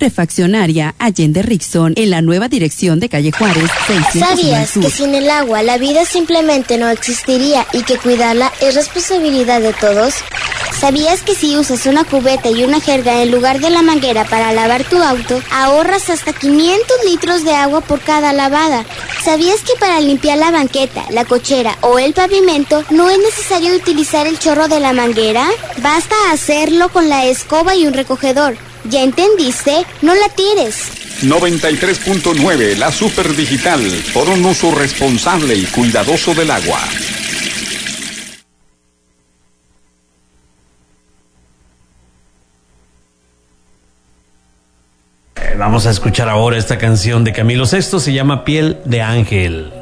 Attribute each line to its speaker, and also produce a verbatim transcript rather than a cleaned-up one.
Speaker 1: Refaccionaria Allende Rickson, en la nueva dirección de calle Juárez, seiscientos
Speaker 2: ¿Sabías que sin el agua la vida simplemente no existiría y que cuidarla es responsabilidad de todos? ¿Sabías que si usas una cubeta y una jerga en lugar de la manguera para lavar tu auto, ahorras hasta quinientos litros de agua por cada lavada? ¿Sabías que para limpiar la banqueta, la cochera o el pavimento no es necesario utilizar el chorro de la manguera? Basta hacerlo con la escoba y un recogedor. ¿Ya entendiste? No la tires.
Speaker 3: noventa y tres punto nueve, la Super Digital, por un uso responsable y cuidadoso del agua.
Speaker 4: Vamos a escuchar ahora esta canción de Camilo Sesto, se llama Piel de Ángel.